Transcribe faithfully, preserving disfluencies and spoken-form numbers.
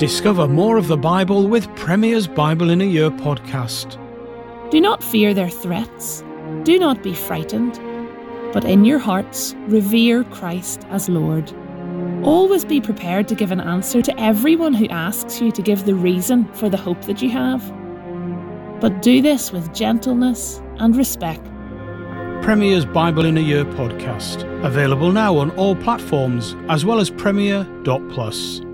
Discover more of the Bible with Premier's Bible in a Year podcast. Do not fear their threats. Do not be frightened. But in your hearts, revere Christ as Lord. Always be prepared to give an answer to everyone who asks you to give the reason for the hope that you have. But do this with gentleness and respect. Premier's Bible in a Year podcast, available now on all platforms as well as Premier dot plus.